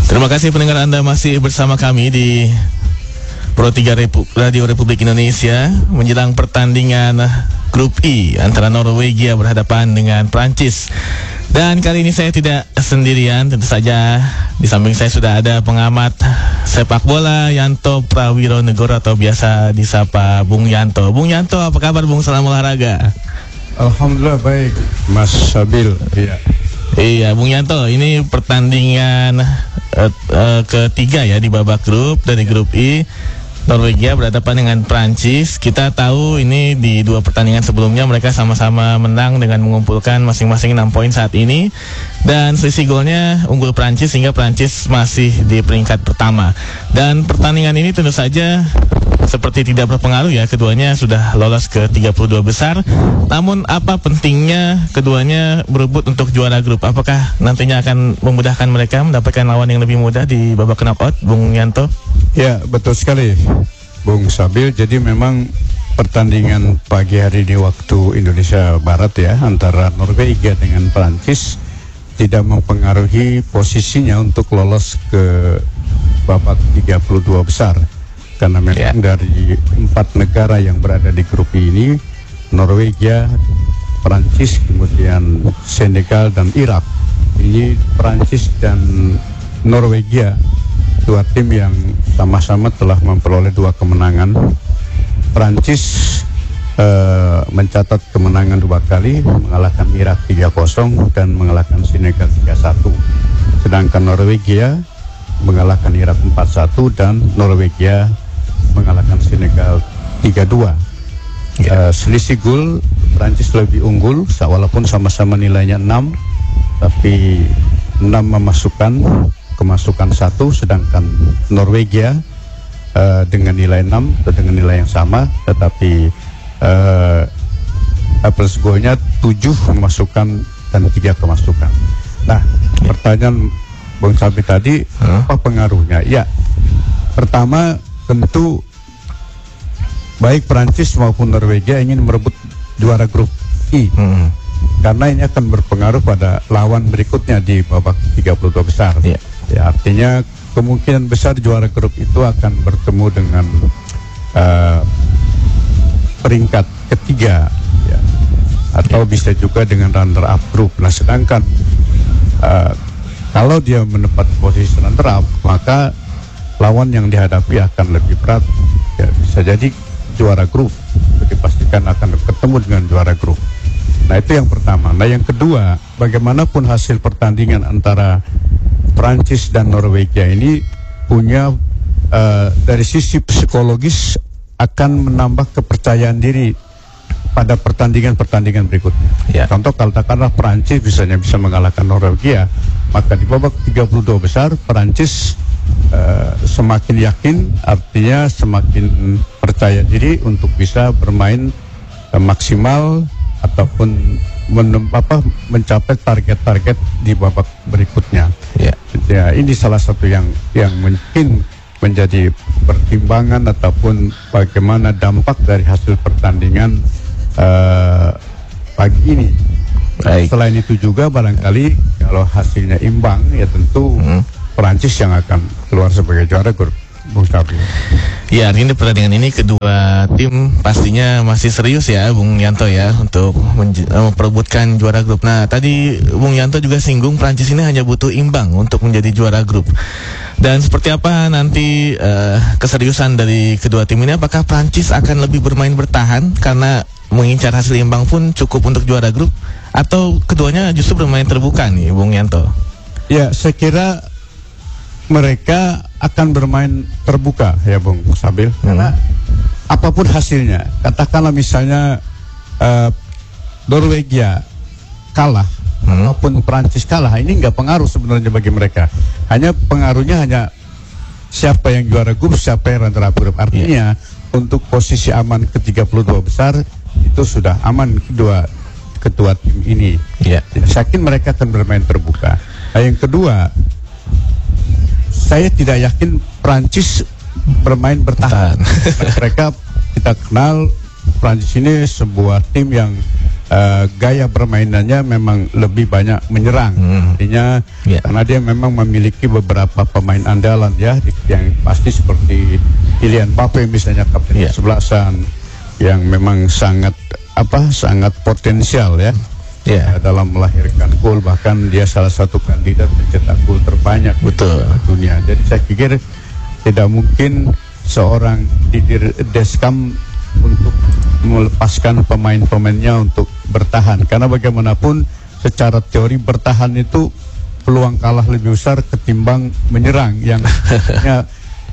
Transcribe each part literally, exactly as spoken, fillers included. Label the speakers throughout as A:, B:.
A: Terima kasih pendengar Anda masih bersama kami di Pro tiga Repu- Radio Republik Indonesia menjelang pertandingan Grup I antara Norwegia berhadapan dengan Prancis. Dan kali ini saya tidak sendirian, tentu saja di samping saya sudah ada pengamat sepak bola Yanto Prawironegoro atau biasa disapa Bung Yanto. Bung Yanto, apa kabar Bung? Salam olahraga.
B: Alhamdulillah baik, Mas Sabil. Iya.
A: Iya, Bung Yanto, ini pertandingan uh, uh, ketiga ya di babak grup dari grup I. Norwegia berhadapan dengan Prancis. Kita tahu ini di dua pertandingan sebelumnya mereka sama-sama menang dengan mengumpulkan masing-masing enam poin saat ini. Dan selisih golnya unggul Prancis sehingga Prancis masih di peringkat pertama. Dan pertandingan ini tentu saja seperti tidak berpengaruh ya, keduanya sudah lolos ke tiga puluh dua besar. Namun apa pentingnya keduanya berebut untuk juara grup? Apakah nantinya akan memudahkan mereka mendapatkan lawan yang lebih mudah di babak knockout, Bung Yanto?
B: Ya, betul sekali, Bung Sabil. Jadi memang pertandingan pagi hari di waktu Indonesia Barat ya antara Norwegia dengan Prancis tidak mempengaruhi posisinya untuk lolos ke babak tiga puluh dua besar. Karena memang yeah. dari empat negara yang berada di grup ini, Norwegia, Prancis, kemudian Senegal dan Irak. Ini Prancis dan Norwegia, dua tim yang sama-sama telah memperoleh dua kemenangan. Prancis uh, mencatat kemenangan dua kali, mengalahkan Irak tiga kosong dan mengalahkan Senegal tiga satu. Sedangkan Norwegia mengalahkan Irak empat satu dan Norwegia mengalahkan Senegal tiga dua. Yeah. Uh, selisih gol Prancis lebih unggul walaupun sama-sama nilainya enam, tapi enam memasukkan kemasukan satu, sedangkan Norwegia uh, dengan nilai enam atau dengan nilai yang sama, tetapi uh, plus golnya tujuh memasukkan dan tiga kemasukan. Nah, pertanyaan Bung Sabi tadi, huh? apa pengaruhnya? Ya, pertama tentu baik Prancis maupun Norwegia ingin merebut juara grup I, hmm. karena ini akan berpengaruh pada lawan berikutnya di babak tiga puluh dua besar. Yeah. Ya, artinya kemungkinan besar juara grup itu akan bertemu dengan uh, peringkat ketiga, ya. Atau yeah. bisa juga dengan runner up grup. Nah, sedangkan uh, kalau dia menempati posisi runner up, maka lawan yang dihadapi akan lebih berat, ya, bisa jadi juara grup, dipastikan akan ketemu dengan juara grup. Nah, itu yang pertama. Nah, yang kedua, bagaimanapun hasil pertandingan antara Prancis dan Norwegia ini punya uh, dari sisi psikologis akan menambah kepercayaan diri pada pertandingan-pertandingan berikutnya. Ya. Contoh, katakanlah Prancis misalnya bisa mengalahkan Norwegia, maka di babak tiga puluh dua besar Prancis Uh, semakin yakin, artinya semakin percaya diri untuk bisa bermain uh, maksimal ataupun menem, apa, mencapai target-target di babak berikutnya. Yeah. Ya, ini salah satu yang yang mungkin menjadi pertimbangan ataupun bagaimana dampak dari hasil pertandingan uh, pagi ini. Baik. Selain itu juga barangkali kalau hasilnya imbang, ya tentu hmm. Prancis yang akan keluar sebagai juara grup, Bung Sabi.
A: Ya, artinya pertandingan ini kedua tim pastinya masih serius ya, Bung Yanto ya, untuk memperebutkan juara grup. Nah, tadi Bung Yanto juga singgung Prancis ini hanya butuh imbang untuk menjadi juara grup. Dan seperti apa nanti uh, keseriusan dari kedua tim ini? Apakah Prancis akan lebih bermain bertahan karena mengincar hasil imbang pun cukup untuk juara grup, atau keduanya justru bermain terbuka nih, Bung Yanto?
B: Ya, saya kira mereka akan bermain terbuka ya, Bung Sabil. Hmm. Karena apapun hasilnya, katakanlah misalnya uh, Norwegia kalah, hmm. ataupun Prancis kalah, ini nggak pengaruh sebenarnya bagi mereka. Hanya pengaruhnya hanya siapa yang juara grup, siapa yang runner up grup. Artinya yeah. untuk posisi aman ke tiga puluh dua besar itu sudah aman kedua ketua tim ini. Yeah. Saya yakin mereka akan bermain terbuka. Nah, yang kedua, saya tidak yakin Prancis bermain bertahan. Nah, mereka, kita kenal Prancis ini sebuah tim yang uh, gaya permainannya memang lebih banyak menyerang. Hmm. Artinya yeah. karena dia memang memiliki beberapa pemain andalan ya, yang pasti seperti Kylian Mbappe misalnya, kapten yeah. kesebelasan yang memang sangat apa sangat potensial ya. Yeah. dalam melahirkan gol, bahkan dia salah satu kandidat mencetak gol terbanyak
A: betul
B: di dunia. Jadi saya pikir tidak mungkin seorang Didier Deschamps untuk melepaskan pemain-pemainnya untuk bertahan, karena bagaimanapun secara teori bertahan itu peluang kalah lebih besar ketimbang menyerang yang uh,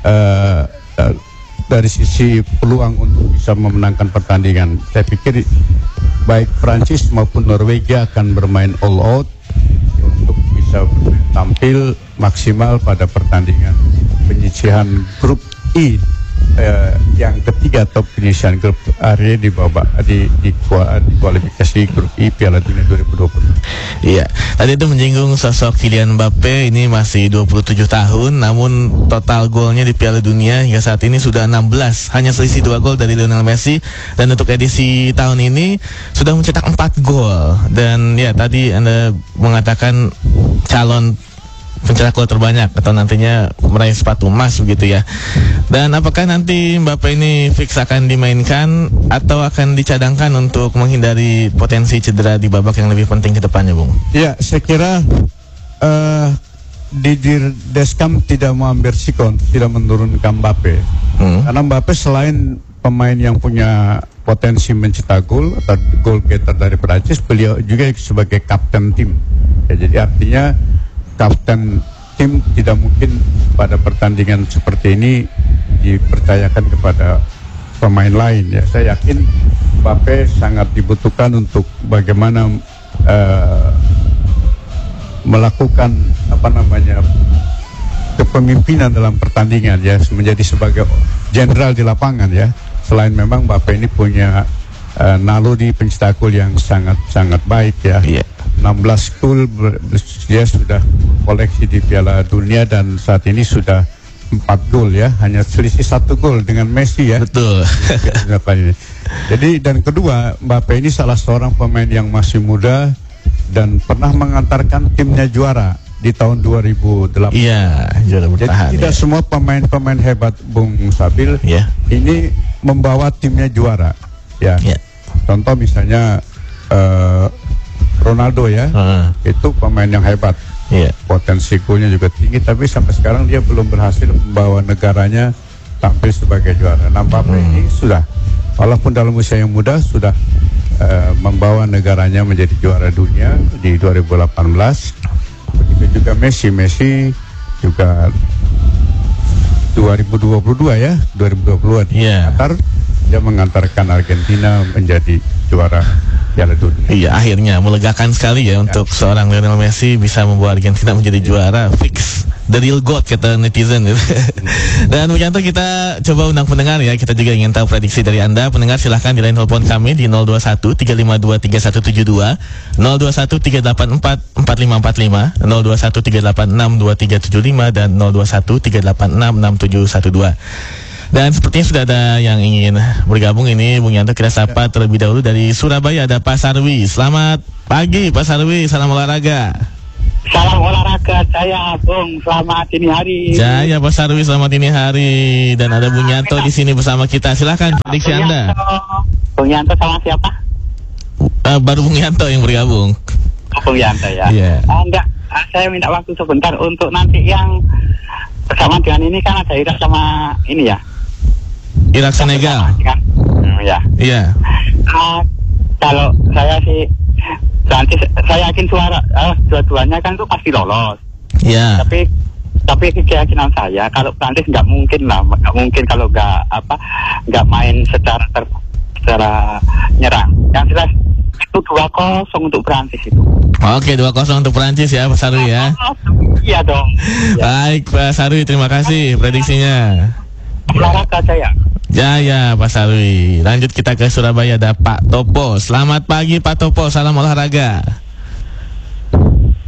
B: uh, dari sisi peluang untuk bisa memenangkan pertandingan. Saya pikir baik Prancis maupun Norwegia akan bermain all out untuk bisa tampil maksimal pada pertandingan penyisihan grup I eh, yang ketiga atau penyisihan grup area di babak di di, di kualifikasi grup I Piala Dunia dua ribu dua puluh.
A: Iya, tadi itu menyinggung sosok Kylian Mbappe, ini masih dua puluh tujuh tahun, namun total golnya di Piala Dunia hingga saat ini sudah enam belas, hanya selisih dua gol dari Lionel Messi, dan untuk edisi tahun ini sudah mencetak empat gol. Dan ya tadi Anda mengatakan calon pencetak gol terbanyak atau nantinya meraih sepatu emas begitu ya. Dan apakah nanti Mbappe ini fix akan dimainkan atau akan dicadangkan untuk menghindari potensi cedera di babak yang lebih penting ke depannya, Bung?
B: Ya, saya kira uh, Didier Deschamps tidak mau ambil risiko, tidak menurunkan Mbappe. Hmm. Karena Mbappe selain pemain yang punya potensi mencetak gol atau goal getter dari Prancis, beliau juga sebagai kapten tim. Ya, jadi artinya kapten tim tidak mungkin pada pertandingan seperti ini dipercayakan kepada pemain lain ya. Saya yakin Mbappe sangat dibutuhkan untuk bagaimana uh, melakukan apa namanya kepemimpinan dalam pertandingan ya, menjadi sebagai jenderal di lapangan ya. Selain memang Mbappe ini punya uh, naluri pencetak gol yang sangat sangat baik ya. Yeah. enam belas gol dia sudah koleksi di Piala Dunia dan saat ini sudah empat gol ya, hanya selisih satu gol dengan Messi ya.
A: Betul.
B: Jadi dan kedua, Mbappe ini salah seorang pemain yang masih muda dan pernah mengantarkan timnya juara di tahun dua ribu delapan.
A: Iya, juara bertahan.
B: Jadi tidak ya. Semua pemain-pemain hebat Bung Sabil
A: ya.
B: Ini membawa timnya juara ya. Ya. Contoh misalnya uh, Ronaldo ya, uh. itu pemain yang hebat, yeah. potensi golnya juga tinggi, tapi sampai sekarang dia belum berhasil membawa negaranya tampil sebagai juara. Nah, Mbappe hmm. ini sudah, walaupun dalam usia yang muda sudah uh, membawa negaranya menjadi juara dunia di dua ribu delapan belas. Begitu juga Messi, Messi juga dua ribu dua puluh dua ya, dua ribu dua puluh dua di yeah. Qatar, dia mengantarkan Argentina menjadi juara Piala Dunia.
A: Iya, akhirnya melegakan sekali ya, ya untuk seorang Lionel Messi bisa membawa Argentina menjadi ya. juara fix, the real god kata netizen. Hmm. Dan Wijanto, kita coba undang pendengar ya, kita juga ingin tahu prediksi dari Anda. Pendengar silahkan di line telepon kami di nol dua satu tiga lima dua tiga satu tujuh dua, nol dua satu tiga delapan empat empat lima empat lima, nol dua satu tiga delapan enam dua tiga tujuh lima dan nol dua satu tiga delapan enam enam tujuh satu dua. Dan sepertinya sudah ada yang ingin bergabung ini, Bung Yanto. Kita sapa terlebih dahulu dari Surabaya, ada Pak Sarwi. Selamat pagi Pak Sarwi, salam olahraga.
C: Salam olahraga, saya Bung, selamat dini hari.
A: Jaya Pak Sarwi, selamat dini hari. Dan ada Bung Yanto di sini bersama kita. Silakan prediksi
C: Bung
A: Anda.
C: Yanto. Bung Yanto sama siapa?
A: Uh, baru Bung Yanto yang bergabung.
C: Oh, Bung Yanto ya.
A: Yeah.
C: Uh, enggak, uh, saya minta waktu sebentar untuk nanti yang bersama dengan ini kan ada Irak sama ini ya.
A: Irak Senegal.
C: Kan? Hmm, ya.
A: Iya.
C: Uh, kalau saya sih Prancis, saya yakin suara uh, dua-duanya kan tuh pasti lolos.
A: Iya.
C: Tapi tapi keyakinan saya kalau Prancis nggak mungkin lah, nggak mungkin kalau nggak apa nggak main secara ter, secara nyerang. Yang jelas itu dua kosong untuk Prancis itu.
A: Oke, dua kosong untuk Prancis ya Pak Sarwi ya.
C: Iya dong. Ya.
A: Baik Pak Sarwi, terima kasih prediksinya.
C: Olahraga saya.
A: Ya ya Pak Sarwi. Lanjut kita ke Surabaya, ada Pak Topo. Selamat pagi Pak Topo, salam olahraga.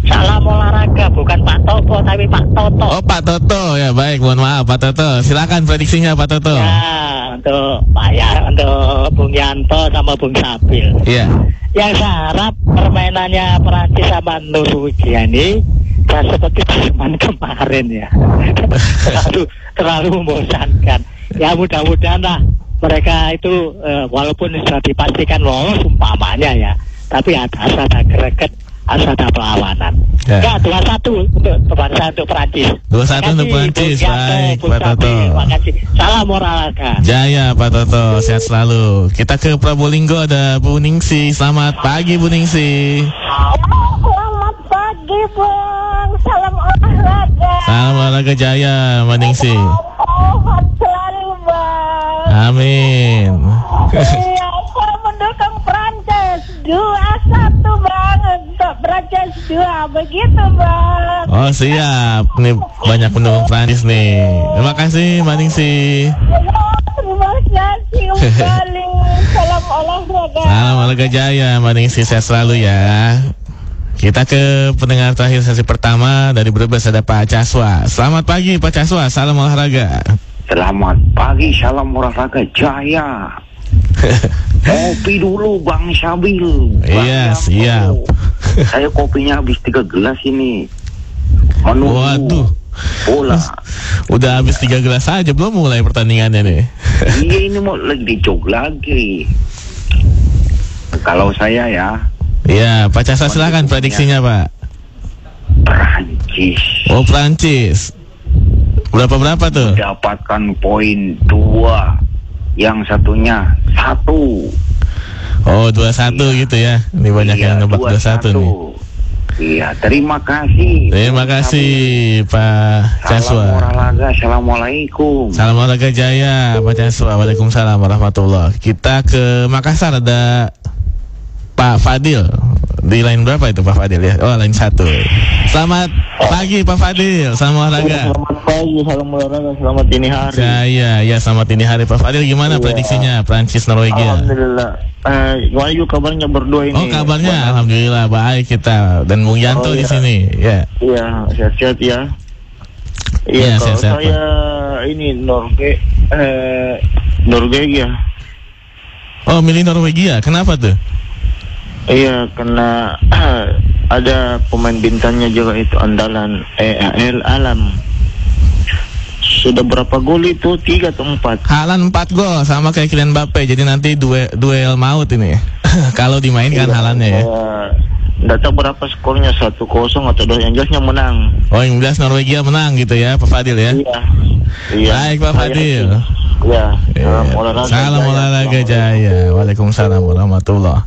D: Salam olahraga, bukan Pak Toto tapi Pak Toto.
A: Oh, Pak Toto ya, baik, mohon maaf Pak Toto. Silakan prediksinya Pak Toto.
D: Ya, untuk Pak ya, untuk Bung Yanto sama Bung Sabil.
A: Iya.
D: Yang saya harap permainannya Perancis sama Norwegia ini ya seperti zaman kemarin ya. terlalu terlalu membosankan. Ya mudah-mudahan lah mereka itu eh, walaupun sudah dipastikan lolos umpamanya ya, tapi ada ada greget, ada perlawanan.
A: Ya.
D: Ya, dua satu untuk bangsa untuk Perancis.
A: dua satu untuk Perancis, baik Pak Toto.
D: Terima kasih. Salam olahraga.
A: Jaya Pak Toto, sehat selalu. Kita ke Probolinggo, ada Bu Ningsi. Selamat pagi Bu Ningsi.
E: Selamat pagi Bang, salam olahraga.
A: Salam olahraga Jaya Mbak Ningsi.
E: Sehat selalu Bang.
A: Amin.
E: Iya, saya mendukung Prancis dua satu Bang, untuk Prancis dua, begitu Bang.
A: Oh siap, nih banyak pendukung Prancis nih. Terima kasih Mbak Ningsi.
E: Ya, terima kasih kembali. Salam olahraga.
A: Salam olahraga Jaya Mbak Ningsi, sehat selalu ya. Kita ke pendengar terakhir sesi pertama dari Brebes, ada Pak Caswa. Selamat pagi Pak Caswa, salam olahraga.
F: Selamat pagi, salam olahraga Jaya. Kopi dulu Bang Sabil. Bang
A: Iya,
F: Yanto.
A: siap.
F: Saya kopinya habis tiga gelas ini. Menunggu
A: Waduh,
F: bola.
A: udah habis tiga gelas aja, belum mulai pertandingannya nih.
F: Iya, ini mau lagi dicok lagi. Kalau saya ya
A: Iya, Pak Caswa silakan prediksinya Pak.
F: Perancis
A: Oh Prancis. Berapa-berapa tuh?
F: dapatkan poin dua, yang satunya satu.
A: Oh dua satu
F: Iya.
A: gitu ya. Ini banyak
F: Iya,
A: yang nebak dua satu nih.
F: Iya, terima kasih.
A: Terima kasih Pak
F: Salam
A: Caswa.
F: olahraga, assalamualaikum.
A: Salam olahraga Jaya Pak Caswa. Waalaikumsalam warahmatullahi. Kita ke Makassar, ada Pak Fadil. Di line berapa itu Pak Fadil ya? Oh line satu. Selamat pagi Pak Fadil. Salam olahraga.
D: Selamat pagi, salam olahraga, selamat dini hari.
A: Jaya, ya selamat ini hari Pak Fadil. Gimana
D: Iya.
A: prediksinya Prancis Norwegia?
D: Alhamdulillah. Eh, gimana juga kabarnya berdua ini?
A: Oh kabarnya
D: Bang?
A: alhamdulillah baik kita dan Bung Yanto
D: Oh,
A: di
D: iya.
A: sini. Ya.
D: Iya, sehat-sehat ya.
A: Iya,
D: Iya, kalau
A: sehat-sehat,
D: saya ini Norge, eh, Norwegia.
A: Oh milih Norwegia. Kenapa tuh?
D: Iya, karena ada pemain bintangnya juga itu andalan eh El Alam. Sudah berapa gol itu? Tiga atau empat?
A: Haaland empat gol sama kayak Kylian Mbappe. Jadi nanti duel duel maut ini. Kalau dimainkan Haalandnya ya.
D: Tidak tahu berapa skornya, satu kosong atau dua, yang jelasnya menang.
A: Oh yang jelas Norwegia menang gitu ya Pak Fadil ya.
D: Iya. Iya.
A: Baik Pak
D: Saya
A: Fadil.
D: yakin. Iya. Salam
A: Iya.
D: olahraga.
A: Salam
D: Jaya.
A: olahraga Jaya. Waalaikumsalam warahmatullahi.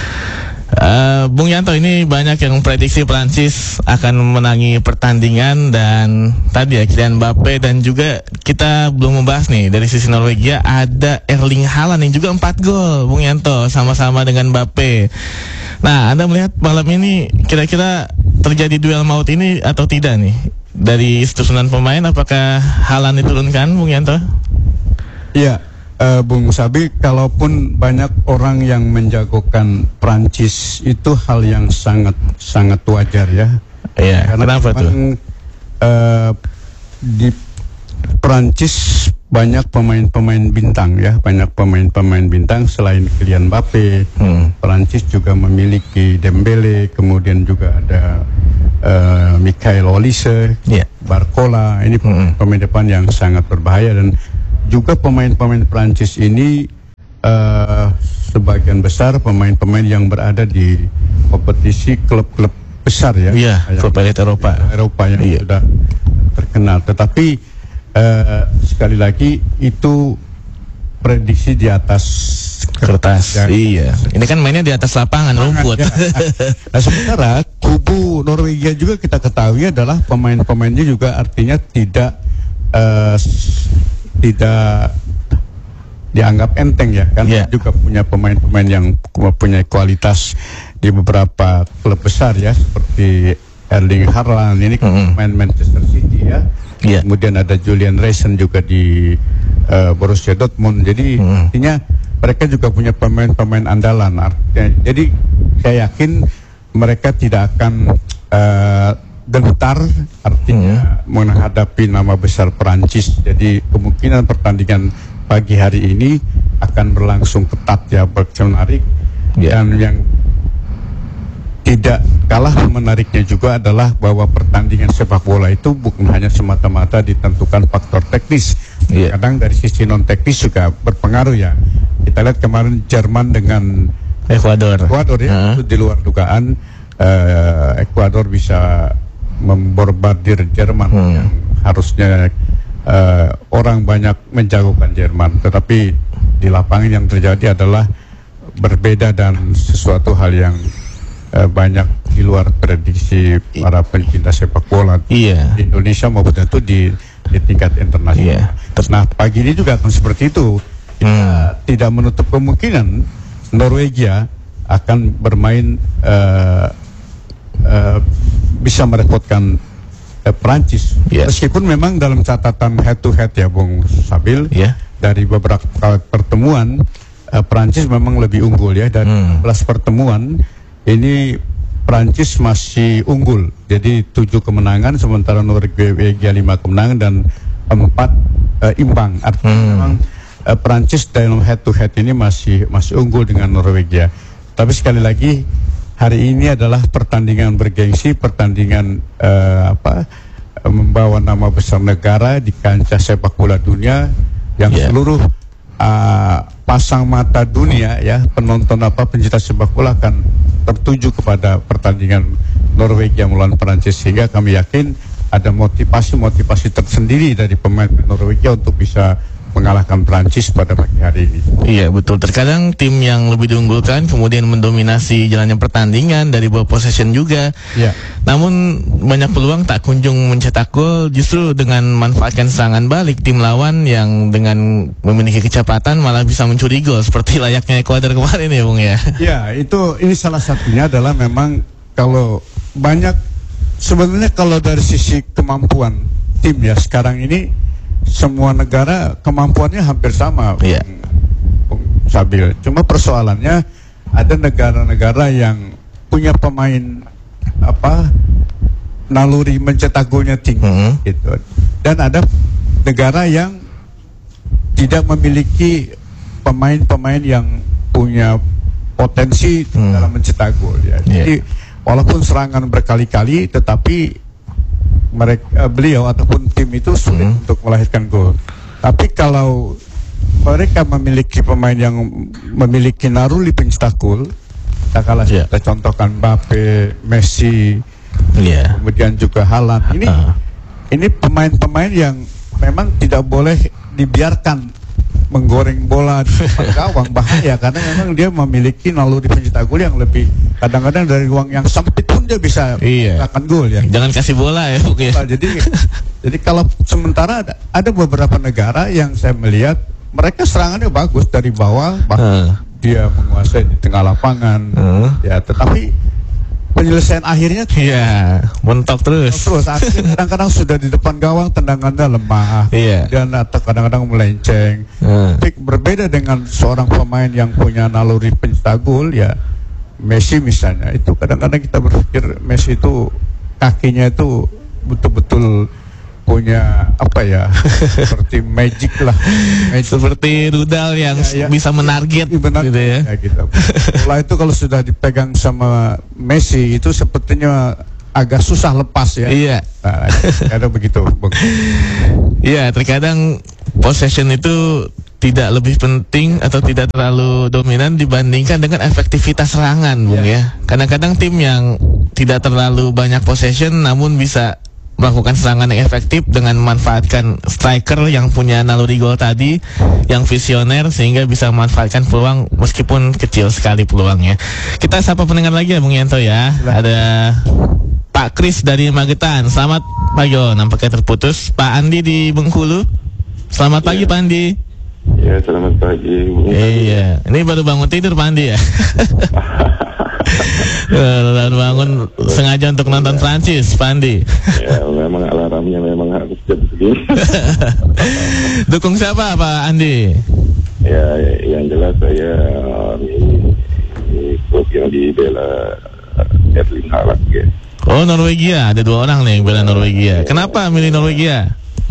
A: Uh, Bung Yanto, ini banyak yang prediksi Prancis akan memenangi pertandingan dan tadi ya Kylian Mbappe, dan juga kita belum membahas nih dari sisi Norwegia ada Erling Haaland yang juga empat gol Bung Yanto sama-sama dengan Mbappe. Nah Anda melihat malam ini kira-kira terjadi duel maut ini atau tidak nih dari susunan pemain? Apakah Haaland diturunkan Bung Yanto?
B: Iya, uh, Bung Sabi, kalaupun banyak orang yang menjagokan Prancis itu hal yang sangat sangat wajar ya.
A: Iya. Kenapa tuh?
B: Uh, di Prancis banyak pemain-pemain bintang ya, banyak pemain-pemain bintang selain Kylian Mbappe.
A: Hmm.
B: Prancis juga memiliki Dembele, kemudian juga ada uh, Michael Olise,
A: Iya.
B: Barcola. Ini
A: Hmm.
B: pemain depan yang sangat berbahaya, dan juga pemain-pemain Prancis ini uh, sebagian besar pemain-pemain yang berada di kompetisi klub-klub besar ya.
A: Iya,
B: Yang
A: klub elit Eropa.
B: Eropa yang
A: Iya.
B: sudah terkenal. Tetapi uh, sekali lagi itu prediksi di atas
A: Kertas.
B: Ya.
A: Iya. Ini kan mainnya di atas lapangan rumput.
B: Ya. Nah, sementara kubu Norwegia juga kita ketahui adalah pemain-pemainnya juga artinya tidak uh, s- tidak dianggap enteng ya, kan
A: Yeah.
B: juga punya pemain-pemain yang punya kualitas di beberapa klub besar ya, seperti Erling Haaland ini
A: Mm-hmm.
B: pemain Manchester City ya.
A: Yeah.
B: Kemudian ada Julian Reisen juga di uh, Borussia Dortmund. Jadi
A: Mm.
B: artinya mereka juga punya pemain-pemain andalan. Artinya, jadi saya yakin mereka tidak akan uh, gentar, artinya hmm. menghadapi nama besar Perancis. Jadi kemungkinan pertandingan pagi hari ini akan berlangsung ketat ya, menarik. Yeah. Dan yang tidak kalah menariknya juga adalah bahwa pertandingan sepak bola itu bukan hanya semata-mata ditentukan faktor teknis. Yeah. Kadang dari sisi non teknis juga berpengaruh ya. Kita lihat kemarin Jerman dengan
A: Ekuador.
B: Ekuador ya, uh. itu di luar dugaan. Uh, Ekuador bisa memborbardir Jerman hmm. yang harusnya uh, orang banyak menjagokan Jerman, tetapi di lapangan yang terjadi adalah berbeda dan sesuatu hal yang uh, banyak di luar prediksi para pencinta sepak bola
A: iya.
B: di Indonesia maupun tentu di, di tingkat internasional.
A: Iya.
B: Nah pagi ini juga akan seperti itu. Kita hmm. tidak menutup kemungkinan Norwegia akan bermain uh, uh, bisa merepotkan uh, Perancis. Yeah. Meskipun memang dalam catatan head to head ya Bung Sabil, yeah. dari beberapa kali pertemuan uh, Perancis memang lebih unggul ya. Dari hmm. enam belas pertemuan ini Perancis masih unggul. Jadi tujuh kemenangan sementara Norwegia lima kemenangan dan empat uh, imbang. Artinya hmm. memang uh, Perancis dalam head to head ini masih masih unggul dengan Norwegia. Tapi sekali lagi hari ini adalah pertandingan bergengsi, pertandingan uh, apa uh, membawa nama besar negara di kancah sepak bola dunia yang yeah. seluruh uh, pasang mata dunia ya, penonton apa pencinta sepak bola akan tertuju kepada pertandingan Norwegia melawan Perancis, sehingga kami yakin ada motivasi-motivasi tersendiri dari pemain Norwegia untuk bisa mengalahkan Perancis pada pagi hari ini. Iya
A: betul, terkadang tim yang lebih diunggulkan kemudian mendominasi jalannya pertandingan dari bawah possession juga. Iya. Namun banyak peluang tak kunjung mencetak gol, justru dengan manfaatkan serangan balik tim lawan yang dengan memiliki kecepatan malah bisa mencuri gol seperti layaknya Ekuador kemarin ya Bung ya.
B: Iya, itu ini salah satunya adalah memang kalau banyak sebenarnya kalau dari sisi kemampuan tim ya sekarang ini semua negara kemampuannya hampir sama, yeah. Bung Sabil. Cuma persoalannya ada negara-negara yang punya pemain apa naluri mencetak golnya tinggi, mm-hmm. gitu. Dan ada negara yang tidak memiliki pemain-pemain yang punya potensi mm. dalam mencetak gol. Ya. Yeah. Jadi walaupun serangan berkali-kali, tetapi mereka beliau ataupun tim itu sulit hmm. untuk melahirkan gol. Tapi kalau mereka memiliki pemain yang memiliki naluri pencetak gol, kita kalah yeah. kita contohkan Mbappe, Messi, yeah. kemudian juga Haaland. Ini uh. ini pemain-pemain yang memang tidak boleh dibiarkan menggoreng bola di depan gawang, bahaya karena memang dia memiliki naluri pencetak gol yang lebih, kadang-kadang dari ruang yang sempit pun dia bisa menciptakan iya. gol ya.
A: Jangan kasih bola ya. Okay.
B: Nah, jadi jadi kalau sementara ada, ada beberapa negara yang saya melihat mereka serangannya bagus dari bawah, bahkan uh. dia menguasai di tengah lapangan, uh. ya tetapi penyelesaian akhirnya
A: iya, mentok terus.
B: Terus kadang-kadang sudah di depan gawang tendangannya lemah, iya. dan atau kadang-kadang melenceng. Hmm. Tapi berbeda dengan seorang pemain yang punya naluri pencetak gol ya, Messi misalnya, itu kadang-kadang kita berpikir Messi itu kakinya itu betul-betul punya apa ya seperti magic lah, magic.
A: Seperti rudal yang ya, ya, bisa menarget ya, benar, gitu ya. Ya gitu. Bola itu kalau sudah dipegang sama Messi itu sepertinya agak susah lepas ya. Iya.
B: Nah, ada begitu.
A: Iya, terkadang possession itu tidak lebih penting atau tidak terlalu dominan dibandingkan dengan efektivitas serangan, Bung ya. ya. Kadang-kadang tim yang tidak terlalu banyak possession namun bisa melakukan serangan yang efektif dengan memanfaatkan striker yang punya naluri gol tadi, yang visioner, sehingga bisa memanfaatkan peluang meskipun kecil sekali peluangnya. Kita sapa pendengar lagi ya Bung Yanto ya. Ada Pak Kris dari Magetan. Selamat pagi. Oh, nampaknya terputus. Pak Andi di Bengkulu. Selamat ya. Pagi Pak Andi.
G: Ya, selamat pagi.
A: Iya, ini baru bangun tidur Pak Andi ya. Lalu bangun sengaja untuk nonton Prancis, Pak Andi.
G: Ya, memang alarmnya memang harus jam segini.
A: Dukung siapa Pak Andi?
G: Ya, yang jelas saya ini, ini klub yang dibela Erling Haaland ya.
A: Oh, Norwegia, ada dua orang nih yang bela Norwegia. Kenapa milih Norwegia?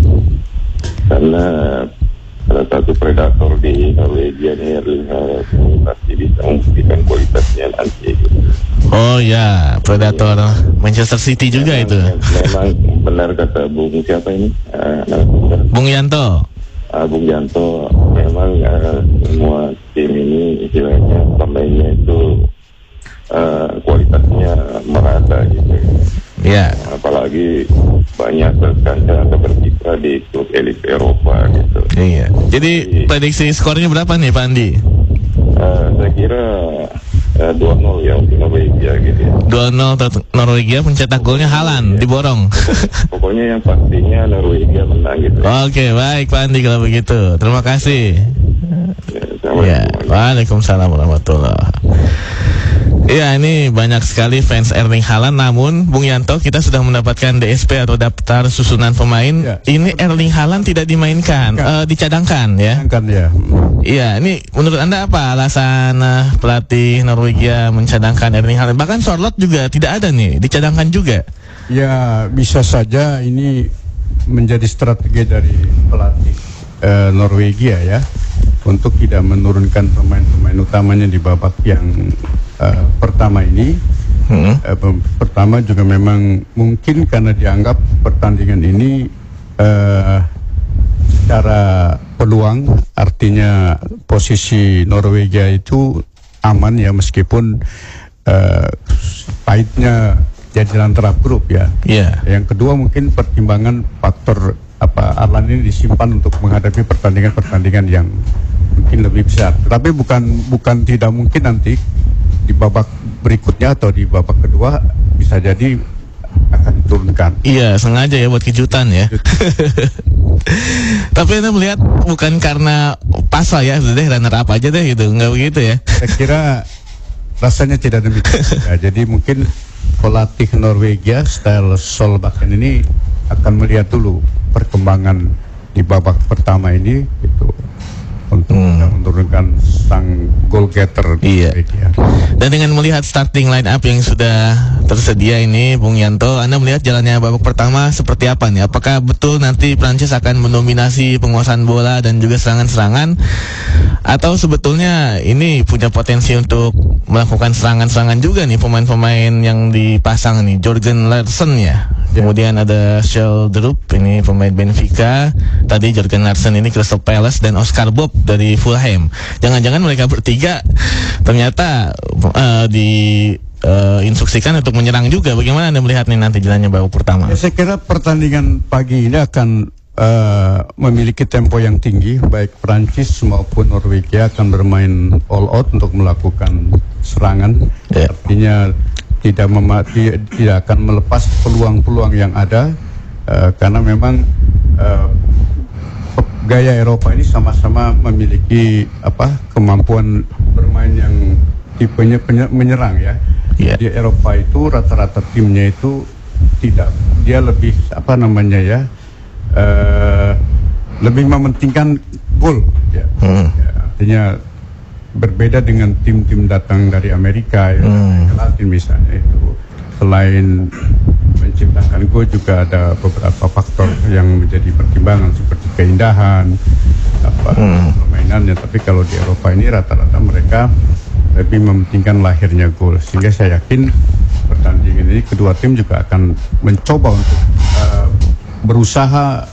G: Karena salah satu predator di Norwegia nih Erling Haaland ini pasti bisa membuktikan kualitasnya nanti.
A: Oh ya, predator Manchester City juga
G: memang,
A: itu.
G: Memang benar kata Bung siapa ini? Uh,
A: Bung Yanto.
G: Uh, Bung Yanto, memang uh, semua tim ini istilahnya pemainnya itu uh, kualitasnya merata gitu.
A: Ya.
G: Apalagi banyak berkaca atau berkiprah di klub elit Eropa gitu.
A: Iya. Jadi prediksi skornya berapa nih Pak Andi?
G: Uh, saya kira uh, dua nol ya untuk Norwegia gitu ya.
A: dua nol Norwegia, pencetak golnya Haaland, diborong.
G: Pokoknya yang pastinya Norwegia menang gitu.
A: Oke, baik Pak Andi kalau begitu. Terima kasih.
G: Ya,
A: Ya, Waalaikumsalam warahmatullahi wabarakatuh. Iya, ini banyak sekali fans Erling Haaland. Namun, Bung Yanto, kita sudah mendapatkan D S P atau daftar susunan pemain.
B: Ya.
A: Ini Erling Haaland tidak dimainkan, uh, dicadangkan ya.
B: Kan ya.
A: Iya, ini menurut Anda apa alasan uh, pelatih Norwegia mencadangkan Erling Haaland? Bahkan Charlotte juga tidak ada nih, dicadangkan juga.
B: Ya, bisa saja ini menjadi strategi dari pelatih uh, Norwegia ya, untuk tidak menurunkan pemain-pemain utamanya di babak yang uh, pertama ini. Hmm. Uh, pertama juga memang mungkin karena dianggap pertandingan ini uh, secara peluang, artinya posisi Norwegia itu aman ya, meskipun uh, pahitnya jadi antara grup ya.
A: Yeah.
B: Yang kedua mungkin pertimbangan faktor apa Arlan ini disimpan untuk menghadapi pertandingan-pertandingan yang mungkin lebih besar. Tapi bukan bukan tidak mungkin nanti di babak berikutnya atau di babak kedua bisa jadi akan diturunkan.
A: Iya, sengaja ya buat kejutan ya. Tapi Anda melihat bukan karena pasal ya, sudah deh runner up aja deh gitu, nggak begitu ya?
B: Saya kira rasanya tidak demikian. Ya, jadi mungkin pelatih Norwegia style Solbakken ini akan melihat dulu perkembangan di babak pertama ini gitu, untuk hmm. menurunkan sang goal getter.
A: Iya. Ya. Dan dengan melihat starting line up yang sudah tersedia ini, Bung Yanto, Anda melihat jalannya babak pertama seperti apa nih? Apakah betul nanti Prancis akan mendominasi penguasaan bola dan juga serangan-serangan, atau sebetulnya ini punya potensi untuk melakukan serangan-serangan juga nih pemain-pemain yang dipasang nih? Jørgen Larsen ya. Kemudian ada Sheldrup, ini pemain Benfica. Tadi Jørgen Larsen ini Crystal Palace, dan Oscar Bob dari Fulham. Jangan-jangan mereka bertiga ternyata uh, di uh, instruksikan untuk menyerang juga. Bagaimana Anda melihat nih nanti jalannya babak pertama?
B: Ya, saya kira pertandingan pagi ini akan uh, memiliki tempo yang tinggi. Baik Prancis maupun Norwegia akan bermain all out untuk melakukan serangan. Yeah. Artinya tidak memati, tidak akan melepas peluang-peluang yang ada, uh, karena memang uh, gaya Eropa ini sama-sama memiliki apa kemampuan bermain yang tipenya menyerang ya. Yeah. Di Eropa itu rata-rata timnya itu tidak, dia lebih apa namanya ya, uh, lebih mementingkan gol ya. Hmm. Ya, artinya berbeda dengan tim-tim datang dari Amerika ya, hmm. Latin misalnya itu, selain menciptakan gol juga ada beberapa faktor yang menjadi pertimbangan seperti keindahan apa hmm. permainannya. Tapi kalau di Eropa ini rata-rata mereka lebih mementingkan lahirnya gol, sehingga saya yakin pertandingan ini kedua tim juga akan mencoba untuk uh, berusaha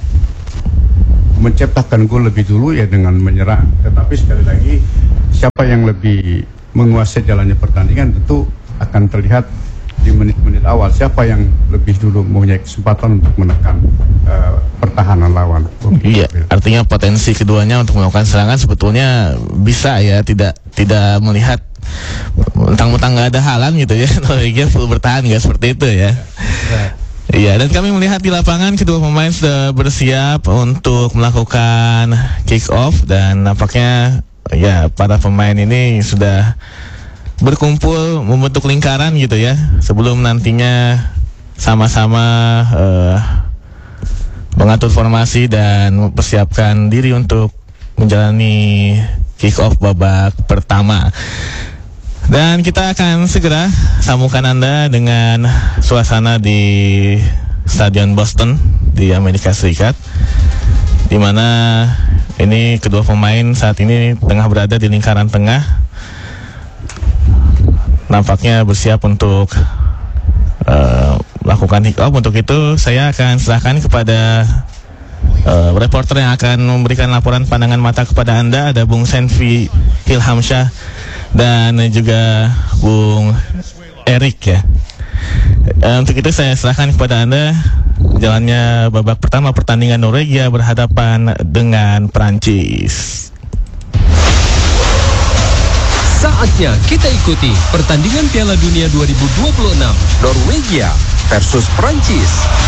B: menciptakan gol lebih dulu ya dengan menyerang. Tetapi sekali lagi, siapa yang lebih menguasai jalannya pertandingan tentu akan terlihat di menit-menit awal. Siapa yang lebih dulu mempunyai kesempatan untuk menekan uh, pertahanan lawan.
A: Iya, artinya potensi keduanya untuk melakukan serangan sebetulnya bisa ya, tidak tidak melihat mentang-mentang nggak ada Haaland gitu ya. Norwegia full bertahan, nggak seperti itu ya. Iya, dan kami melihat di lapangan kedua pemain sudah bersiap untuk melakukan kick off, dan nampaknya ya para pemain ini sudah berkumpul membentuk lingkaran gitu ya, sebelum nantinya sama-sama uh, mengatur formasi dan mempersiapkan diri untuk menjalani kick off babak pertama. Dan kita akan segera sambungkan Anda dengan suasana di Stadion Boston di Amerika Serikat, di mana ini kedua pemain saat ini tengah berada di lingkaran tengah, nampaknya bersiap untuk uh, melakukan kick off. Untuk itu saya akan serahkan kepada uh, reporter yang akan memberikan laporan pandangan mata kepada Anda. Ada Bung Senvi Ilhamsyah dan juga Bung Erik ya. Uh, untuk itu saya serahkan kepada Anda jalannya babak pertama pertandingan Norwegia berhadapan dengan Prancis.
H: Saatnya kita ikuti pertandingan Piala Dunia dua ribu dua puluh enam Norwegia versus Prancis.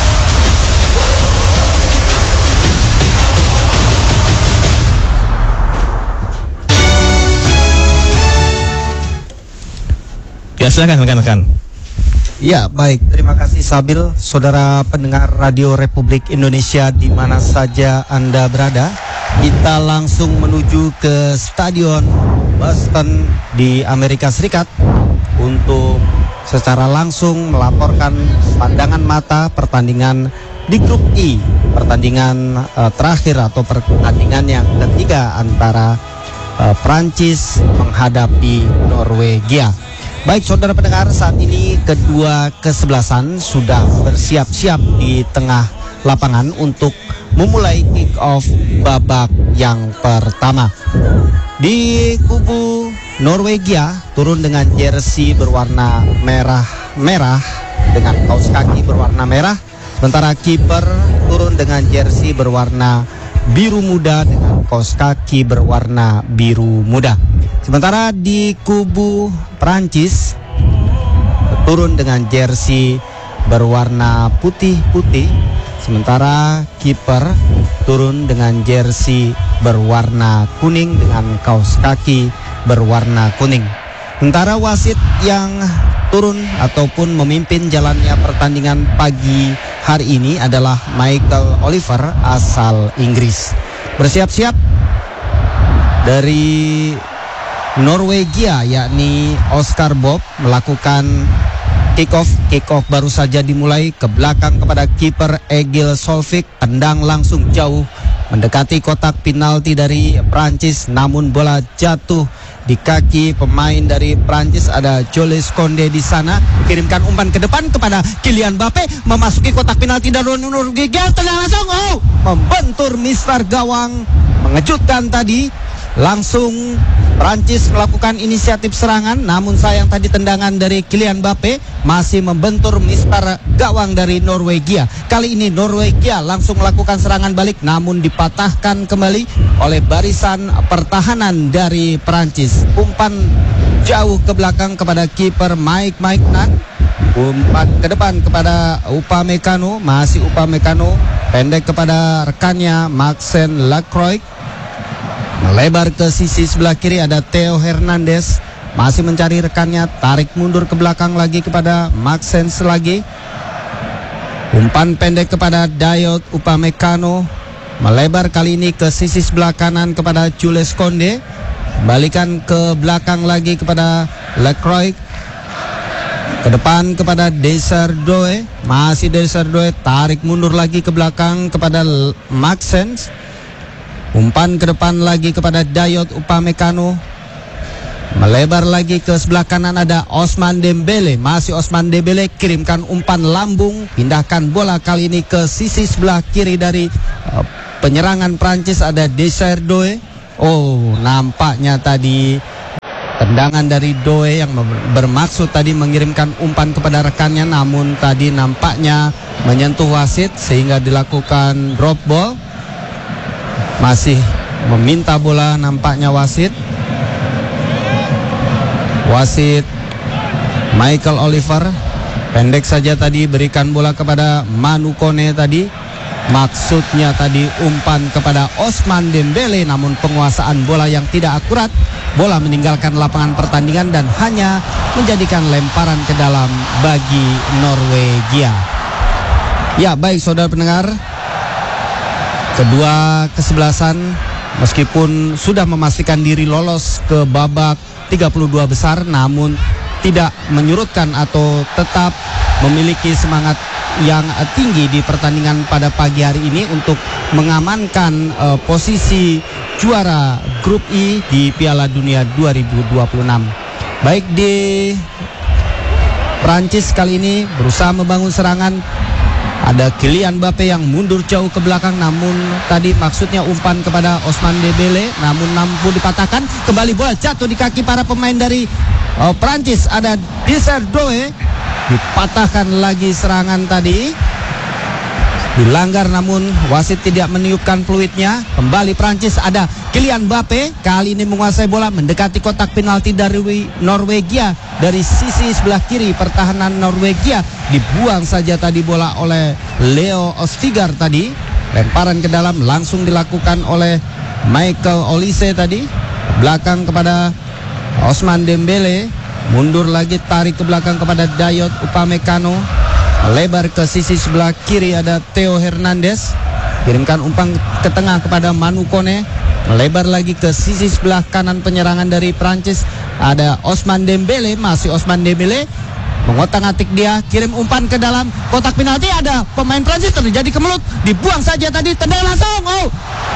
A: Ya, silakan rekan-rekan.
I: Ya, baik. Terima kasih Sabil, saudara pendengar Radio Republik Indonesia di mana saja Anda berada. Kita langsung menuju ke Stadion Boston di Amerika Serikat untuk secara langsung melaporkan pandangan mata pertandingan di grup I, pertandingan uh, terakhir atau pertandingan yang ketiga antara uh, Prancis menghadapi Norwegia. Baik saudara pendengar, saat ini kedua kesebelasan sudah bersiap-siap di tengah lapangan untuk memulai kick off babak yang pertama. Di kubu Norwegia turun dengan jersey berwarna merah-merah dengan kaos kaki berwarna merah, sementara kiper turun dengan jersey berwarna biru muda dengan kaos kaki berwarna biru muda. Sementara di kubu Prancis turun dengan jersey berwarna putih-putih, sementara kiper turun dengan jersey berwarna kuning dengan kaos kaki berwarna kuning. Sementara wasit yang turun ataupun memimpin jalannya pertandingan pagi hari ini adalah Michael Oliver asal Inggris. Bersiap-siap dari Norwegia yakni Oscar Bob melakukan kick off. Kick off baru saja dimulai, ke belakang kepada kiper Egil Solvik, tendang langsung jauh mendekati kotak penalti dari Prancis, namun bola jatuh di kaki pemain dari Prancis. Ada Jules Koundé di sana, kirimkan umpan ke depan kepada Kylian Mbappe, memasuki kotak penalti dari Norwegia, tendang langsung, oh, membentur mister gawang, mengejutkan tadi. Langsung Prancis melakukan inisiatif serangan, namun sayang tadi tendangan dari Kylian Mbappe masih membentur mister gawang dari Norwegia. Kali ini Norwegia langsung melakukan serangan balik, namun dipatahkan kembali oleh barisan pertahanan dari Prancis. Umpan jauh ke belakang kepada kiper Mike Maignan, umpan ke depan kepada Upamecano, masih Upamecano, pendek kepada rekannya Maxen Lacroix. Melebar ke sisi sebelah kiri ada Theo Hernandez, masih mencari rekannya, tarik mundur ke belakang lagi kepada Maxence lagi. Umpan pendek kepada Dayot Upamecano, melebar kali ini ke sisi sebelah kanan kepada Jules Koundé, balikan ke belakang lagi kepada Lacroix, ke depan kepada Desardoe, masih Desardoe, tarik mundur lagi ke belakang kepada Maxence. Umpan ke depan lagi kepada Dayot Upamecano, melebar lagi ke sebelah kanan ada Ousmane Dembele, masih Ousmane Dembele, kirimkan umpan lambung, pindahkan bola kali ini ke sisi sebelah kiri dari uh, penyerangan Prancis ada Desardoe. Oh, nampaknya tadi tendangan dari Doe yang bermaksud tadi mengirimkan umpan kepada rekannya, namun tadi nampaknya menyentuh wasit sehingga dilakukan drop ball. Masih meminta bola nampaknya wasit. Wasit Michael Oliver pendek saja tadi berikan bola kepada Manu Kone tadi. Maksudnya tadi umpan kepada Ousmane Dembele, namun penguasaan bola yang tidak akurat. Bola meninggalkan lapangan pertandingan dan hanya menjadikan lemparan ke dalam bagi Norwegia. Ya, baik saudara pendengar, kedua kesebelasan meskipun sudah memastikan diri lolos ke babak tiga puluh dua besar, namun tidak menyurutkan atau tetap memiliki semangat yang uh, tinggi di pertandingan pada pagi hari ini untuk mengamankan uh, posisi juara grup I di Piala Dunia dua ribu dua puluh enam. Baik, di Prancis kali ini berusaha membangun serangan. Ada Kylian Mbappe yang mundur jauh ke belakang, namun tadi maksudnya umpan kepada Ousmane Dembélé, namun mampu dipatahkan. Kembali bola jatuh di kaki para pemain dari oh, Prancis. Ada Deserdoe, dipatahkan lagi serangan tadi, dilanggar namun wasit tidak meniupkan peluitnya. Kembali Prancis, ada Kylian Mbappe, kali ini menguasai bola, mendekati kotak penalti dari Norwegia. Dari sisi sebelah kiri pertahanan Norwegia, dibuang saja tadi bola oleh Leo Østigard tadi. Lemparan ke dalam langsung dilakukan oleh Michael Olise tadi, belakang kepada Ousmane Dembélé, mundur lagi, tarik ke belakang kepada Dayot Upamecano, lebar ke sisi sebelah kiri ada Theo Hernandez, kirimkan umpan ke tengah kepada Manu Kone, melebar lagi ke sisi sebelah kanan penyerangan dari Prancis, ada Ousmane Dembélé, masih Ousmane Dembélé, mengotak-atik dia, kirim umpan ke dalam kotak penalti, ada pemain Prancis, terjadi kemelut, dibuang saja tadi, tendang langsung. Oh,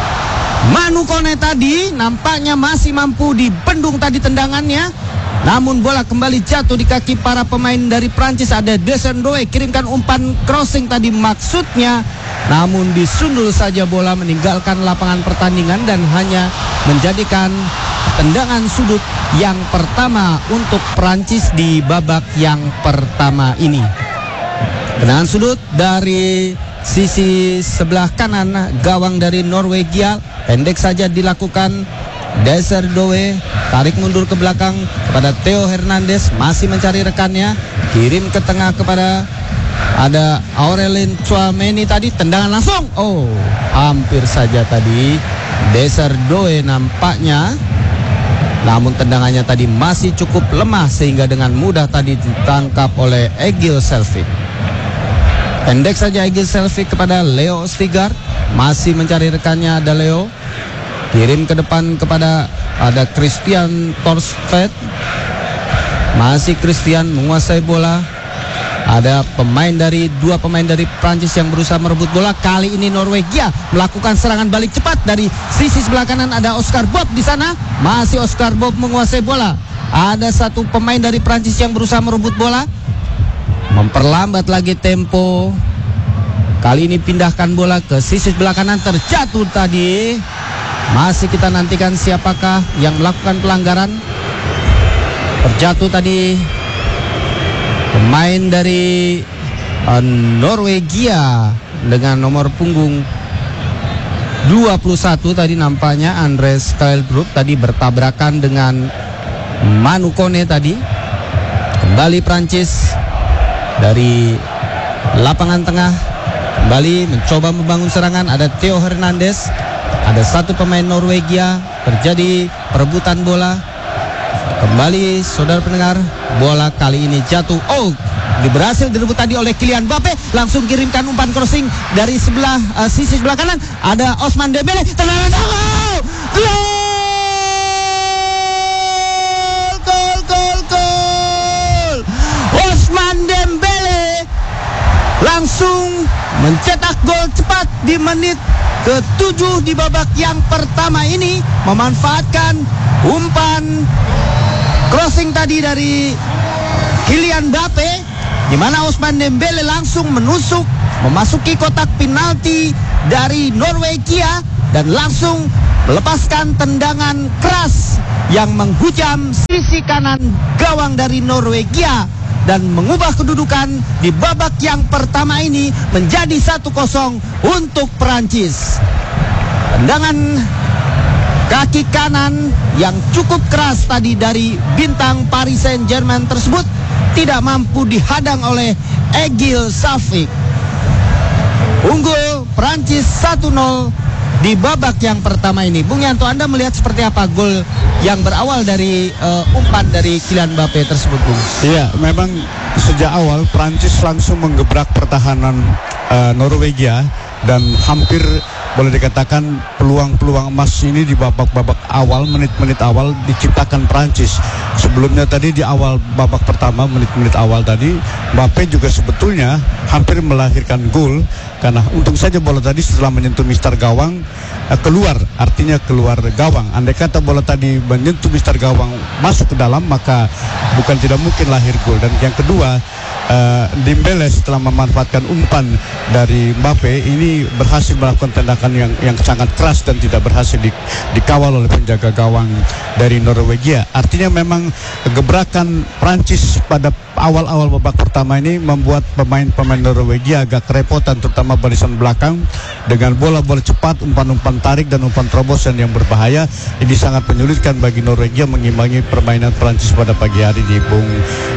I: Manu Kone tadi nampaknya masih mampu dibendung tadi tendangannya, namun bola kembali jatuh di kaki para pemain dari Prancis. Ada Deserdoe, kirimkan umpan crossing tadi maksudnya, namun disundul saja bola meninggalkan lapangan pertandingan dan hanya menjadikan tendangan sudut yang pertama untuk Prancis di babak yang pertama ini. Tendangan sudut dari sisi sebelah kanan gawang dari Norwegia, pendek saja dilakukan. Deserdoe tarik mundur ke belakang kepada Theo Hernandez, masih mencari rekannya, kirim ke tengah kepada ada Aurelien Tchouameni tadi, tendangan langsung. Oh, hampir saja tadi Deserdoe nampaknya, namun tendangannya tadi masih cukup lemah sehingga dengan mudah tadi ditangkap oleh Egil Selvik. Pendek saja Egil Selvik kepada Leo Østigard, masih mencari rekannya, ada Leo, kirim ke depan kepada ada Christian Torstvedt, masih Christian menguasai bola. Ada pemain dari dua pemain dari Prancis yang berusaha merebut bola. Kali ini Norwegia melakukan serangan balik cepat dari sisi sebelah kanan, ada Oscar Bob di sana, masih Oscar Bob menguasai bola. Ada satu pemain dari Prancis yang berusaha merebut bola, memperlambat lagi tempo. Kali ini pindahkan bola ke sisi sebelah kanan, terjatuh tadi. Masih kita nantikan siapakah yang melakukan pelanggaran. Terjatuh tadi pemain dari uh, Norwegia dengan nomor punggung dua puluh satu tadi nampaknya, Andres Kjellbruch tadi bertabrakan dengan Manu Kone tadi. Kembali Prancis dari lapangan tengah, kembali mencoba membangun serangan. Ada Theo Hernandez, ada satu pemain Norwegia, terjadi perebutan bola. Kembali saudara pendengar, bola kali ini jatuh. Oh, berhasil direbut tadi oleh Kylian Mbappe, langsung kirimkan umpan crossing dari sebelah uh, sisi sebelah kanan. Ada Ousmane Dembélé, tendangan gol! Gol! Gol! Gol! Gol! Ousmane Dembélé langsung mencetak gol cepat di menit ketujuh di babak yang pertama ini, memanfaatkan umpan crossing tadi dari Kylian Mbappe, di mana Ousmane Dembélé langsung menusuk memasuki kotak penalti dari Norwegia dan langsung melepaskan tendangan keras yang menghujam sisi kanan gawang dari Norwegia dan mengubah kedudukan di babak yang pertama ini menjadi satu kosong untuk Perancis. Tendangan kaki kanan yang cukup keras tadi dari bintang Paris Saint-Germain tersebut tidak mampu dihadang oleh Egil Selvik. Unggul Perancis satu nol di babak yang pertama ini. Bung Yanto, Anda melihat seperti apa gol yang berawal dari uh, umpan dari Kylian Mbappe tersebut, Bung?
B: Iya, memang sejak awal Prancis langsung menggebrak pertahanan uh, Norwegia dan hampir boleh dikatakan peluang-peluang emas ini di babak-babak awal, menit-menit awal diciptakan Prancis. Sebelumnya tadi di awal babak pertama, menit-menit awal tadi, Mbappe juga sebetulnya hampir melahirkan gol karena untung saja bola tadi setelah menyentuh mister gawang eh, keluar, artinya keluar gawang. Andai kata bola tadi menyentuh mister gawang masuk ke dalam, maka bukan tidak mungkin lahir gol. Dan yang kedua, Uh, Dembele setelah memanfaatkan umpan dari Mbappe ini berhasil melakukan tindakan yang yang sangat keras dan tidak berhasil di, dikawal oleh penjaga gawang dari Norwegia. Artinya memang gebrakan Prancis pada awal-awal babak pertama ini membuat pemain-pemain Norwegia agak kerepotan, terutama barisan belakang dengan bola-bola cepat, umpan-umpan tarik dan umpan terobosan yang berbahaya. Ini sangat menyulitkan bagi Norwegia mengimbangi permainan Prancis pada pagi hari di Bung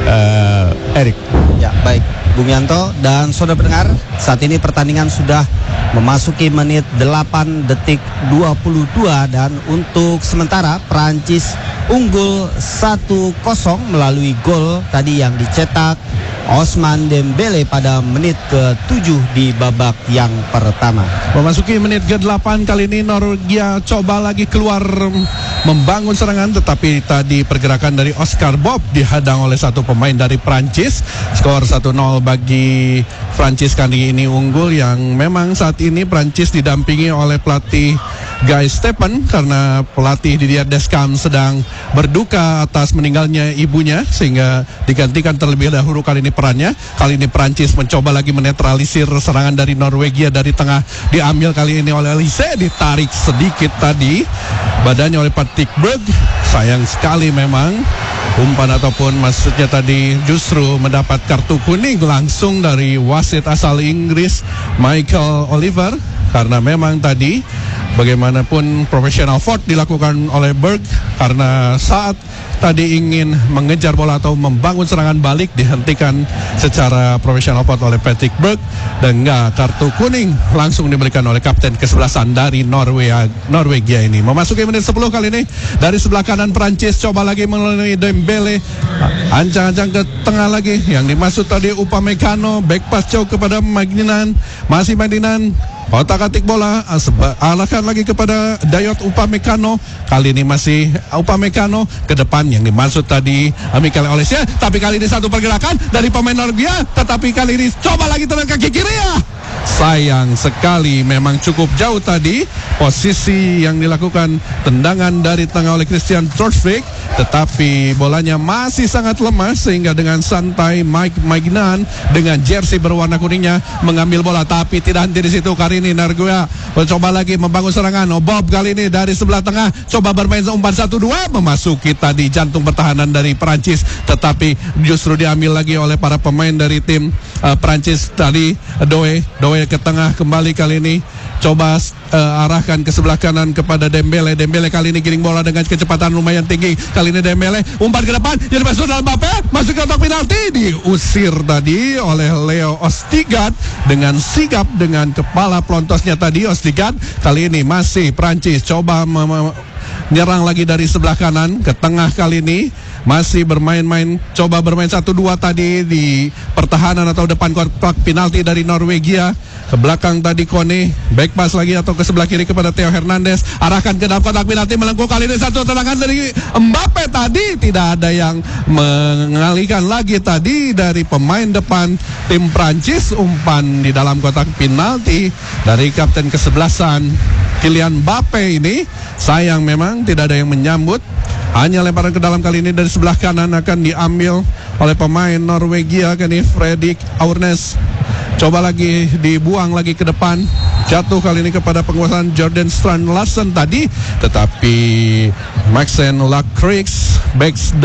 B: uh, Erik.
I: Ya, baik Bung Yanto dan saudara pendengar, saat ini pertandingan sudah memasuki menit delapan detik dua puluh dua dan untuk sementara Prancis unggul satu kosong melalui gol tadi yang dicetak Ousmane Dembele pada menit ke tujuh di babak yang pertama.
J: Memasuki menit ke delapan kali ini Norwegia coba lagi keluar membangun serangan, tetapi tadi pergerakan dari Oscar Bob dihadang oleh satu pemain dari Prancis. Skor satu nol bagi Prancis kali ini unggul, yang memang saat ini Prancis didampingi oleh pelatih Guy Stephen karena pelatih Didier Deschamps sedang berduka atas meninggalnya ibunya sehingga digantikan terlebih dahulu kali ini perannya. Kali ini Prancis mencoba lagi menetralisir serangan dari Norwegia dari tengah, diambil kali ini oleh Elise, ditarik sedikit tadi badannya oleh Patrick Berg. Sayang sekali memang umpan ataupun maksudnya tadi justru mendapat kartu kuning langsung dari wasit asal Inggris Michael Oliver, karena memang tadi bagaimanapun professional foul dilakukan oleh Berg karena saat tadi ingin mengejar bola atau membangun serangan balik dihentikan secara profesional foul oleh Patrick Berg, dan enggak, kartu kuning langsung diberikan oleh kapten kesebelasan dari Norwegia, Norwegia ini. Memasuki menit sepuluh kali ini dari sebelah kanan Prancis coba lagi melalui Dembele, ancang-ancang ke tengah lagi yang dimaksud tadi Upamecano, back pass jauh kepada Magdinan, masih Magdinan otak-atik bola, arahkan lagi kepada Dayot Upamecano. Kali ini masih Upamecano ke depan yang dimaksud tadi Mikel Olise, tapi kali ini satu pergerakan dari pemain Norwegia, tetapi kali ini coba lagi tenang kaki kiri ya. Sayang sekali, memang cukup jauh tadi posisi yang dilakukan tendangan dari tengah oleh Christian Trorsvik, tetapi bolanya masih sangat lemah sehingga dengan santai Mike Magnan dengan jersey berwarna kuningnya mengambil bola, tapi tidak henti di situ. Kali ini Norwegia mencoba lagi membangun serangan. Oh, Bob kali ini dari sebelah tengah coba bermain umpan satu dua memasuki tadi jantung pertahanan dari Prancis, tetapi justru diambil lagi oleh para pemain dari tim uh, Prancis tadi. Doe Doe ke tengah kembali kali ini coba uh, arahkan ke sebelah kanan kepada Dembele. Dembele kali ini giring bola dengan kecepatan lumayan tinggi. Kali ini Dembele umpan ke depan, jadi masuk dalam Mbappe, masuk ke kotak penalti, diusir tadi oleh Leo Ostigard dengan sigap dengan kepala pelontosnya tadi. Ostigard kali ini masih Prancis coba menyerang lagi dari sebelah kanan ke tengah, kali ini masih bermain-main, coba bermain satu dua tadi di pertahanan atau depan kotak penalti dari Norwegia. Ke belakang tadi Kone, back pass lagi atau ke sebelah kiri kepada Theo Hernandez, arahkan ke dalam kotak penalti, melengkung. Kali ini satu tendangan dari Mbappe tadi, tidak ada yang mengalihkan lagi tadi dari pemain depan tim Prancis. Umpan di dalam kotak penalti dari kapten kesebelasan Kylian Mbappe ini, sayang memang tidak ada yang menyambut. Hanya lemparan ke dalam kali ini dari sebelah kanan akan diambil oleh pemain Norwegia, kini Fredrik Aurnes. Coba lagi dibuang lagi ke depan, jatuh kali ini kepada penguasaan Jordan Strand Larsen tadi, tetapi Maxen Lacroix backs